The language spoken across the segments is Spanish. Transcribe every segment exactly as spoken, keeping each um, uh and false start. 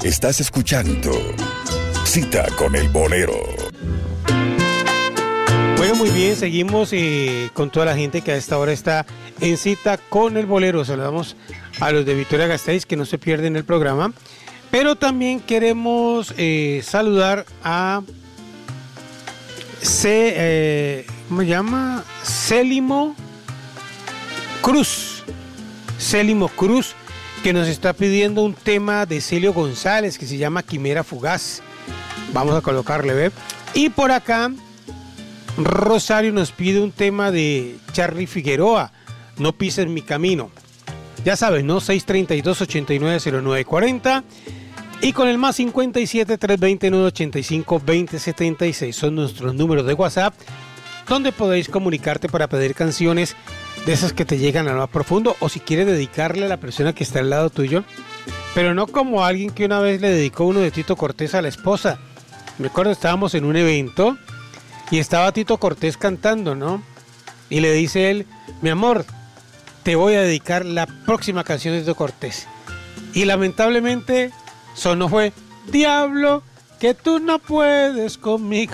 Estás escuchando Cita con el Bolero. Bueno, muy bien, seguimos eh, con toda la gente que a esta hora está en Cita con el Bolero. Saludamos a los de Vitoria Gasteiz que no se pierden el programa. Pero también queremos eh, saludar a C, eh, ¿cómo se llama? Célimo Cruz. Célimo Cruz, que nos está pidiendo un tema de Celio González que se llama Quimera Fugaz. Vamos a colocarle, ¿ve? Y por acá Rosario nos pide un tema de Charly Figueroa, No pises mi camino. Ya sabes, ¿no? seis tres dos, ocho nueve cero nueve cuatro cero y con el más cincuenta y siete, trescientos veintinueve, ochenta y cinco, veinte setenta y seis son nuestros números de WhatsApp, donde podéis comunicarte para pedir canciones de esas que te llegan a lo más profundo, o si quieres dedicarle a la persona que está al lado tuyo, pero no como alguien que una vez le dedicó uno de Tito Cortés a la esposa. Me acuerdo, estábamos en un evento y estaba Tito Cortés cantando, ¿no? Y le dice él, mi amor, te voy a dedicar la próxima canción de Tito Cortés. Y lamentablemente sonó fue, diablo, que tú no puedes conmigo.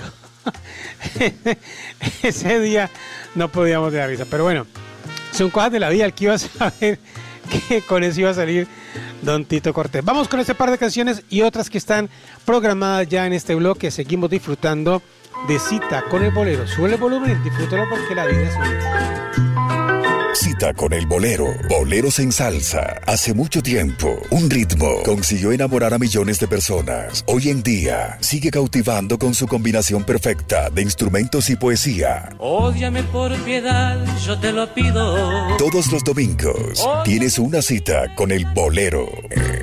Ese día no podíamos dar risa, pero bueno, son cosas de la vida. El que iba a saber que con eso iba a salir don Tito Cortés. Vamos con este par de canciones y otras que están programadas ya en este bloque. Seguimos disfrutando de Cita con el Bolero. Sube el volumen, disfrútalo porque la vida es única. Cita con el Bolero. Boleros en salsa. Hace mucho tiempo, un ritmo consiguió enamorar a millones de personas. Hoy en día, sigue cautivando con su combinación perfecta de instrumentos y poesía. Ódiame por piedad, yo te lo pido. Todos los domingos, tienes una cita con el Bolero.